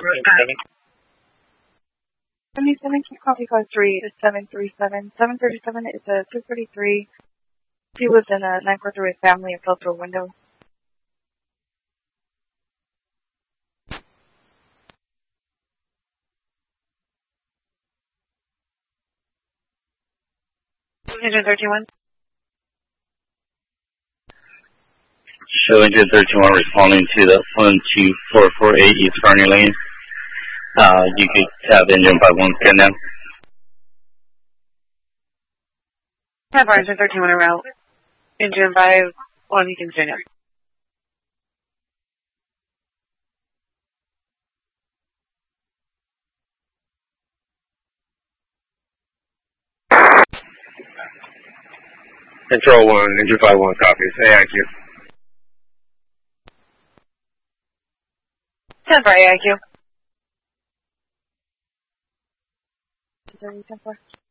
77, keep copy car 3 is 737. 737 is a 233. He was in a 943 with family and fell through a window. Engine 31. Show engine 31 responding to the 12448 East Kearney Lane. You could have engine 51 scan now. Have our engine 31 en route. Engine 51, you can send it. Control 1, engine 51 copies. AIQ. 10 for AIQ. 10 4.